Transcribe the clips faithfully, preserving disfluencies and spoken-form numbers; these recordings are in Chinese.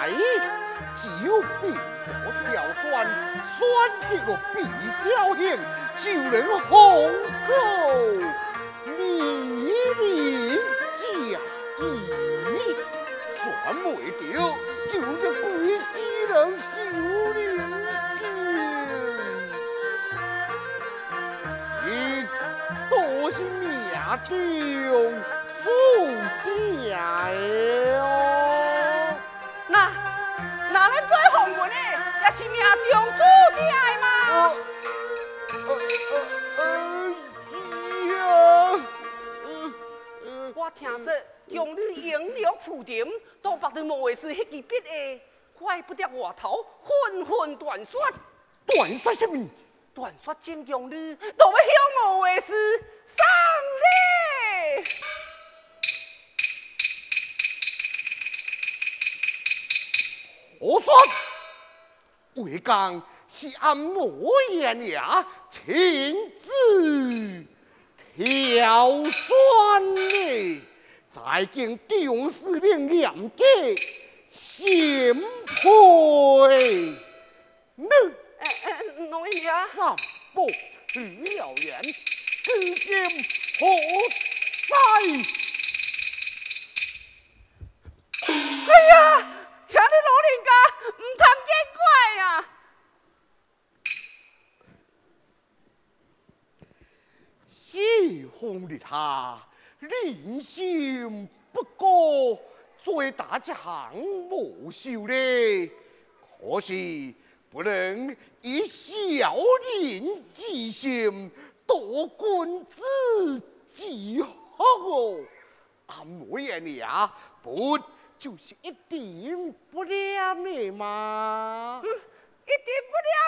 来，就必我挑选，选择了必表现，就能红够你领家义，选未着，就这贵西人受领兵。你多是命中注定的哦。 那那咱做红文的，也是命中注定的嘛。 呃呃呃是啊。呃呃， 我听说将你英良负点，都白得无会是迄支笔的，怪不得外头纷纷断说。 断说什么？ 断说正将你都要向无会是上礼。 我说，为讲是按莫言也亲自挑选的，再经弟兄司令两个先配，你呃呃，老爷， 三不取了言，居心何在？ 哎呀！请你老人家唔通见怪啊！ 西风的他，人心不过，最大这行无修嘞。可惜不能以小人之心夺君子之后哦。俺莫言你啊，不就是一点不亮的吗？ 嗯，一点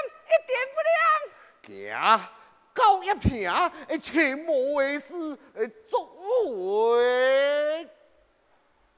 不亮，一点不亮。 行，高一片，切莫为是作为。